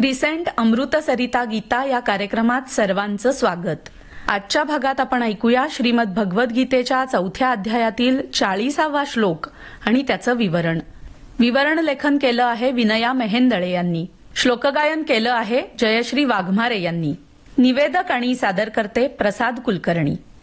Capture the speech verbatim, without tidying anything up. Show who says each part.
Speaker 1: Crescent अमृत सरिता गीता या कार्यक्रमात सर्वांचं स्वागत. आजच्या भागात आपण ऐकूया श्रीमद भगवद्गीतेच्या चौथ्या अध्यायातील चाळीसावा श्लोक आणि त्याचं विवरण. विवरण लेखन केलं आहे विनया मेहेंदळे यांनी. श्लोकगायन केलं आहे जयश्री वाघमारे यांनी. निवेदक आणि सादरकर्ते प्रसाद कुलकर्णी.